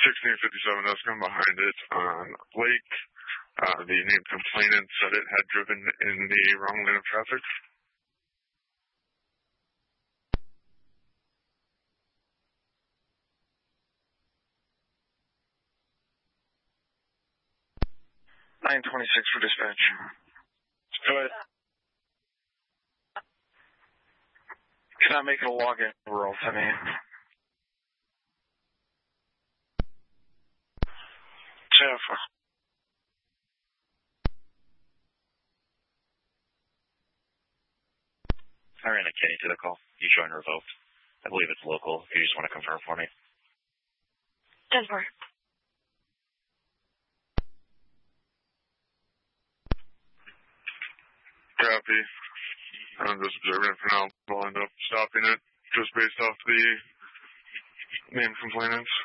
1657 that's come behind it on Lake. The named complainant said it had driven in the wrong lane of traffic. $926 for dispatch. Go ahead. Can I make it a login roll to me? Jeff. I ran a Kenny to the call. You showing revoked. I believe it's local. If you just want to confirm for me. Denver. Copy. I'm just observing it for now. We'll end up stopping it just based off the named complainants.